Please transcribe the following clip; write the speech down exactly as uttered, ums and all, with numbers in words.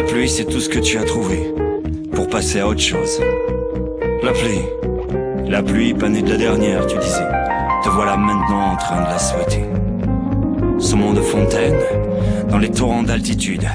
pluie, c'est tout ce que tu as trouvé pour passer à autre chose. La pluie, la pluie, pas née de la dernière, tu disais. Te voilà maintenant en train de la souhaiter. Saumon de fontaine, dans les torrents d'altitude,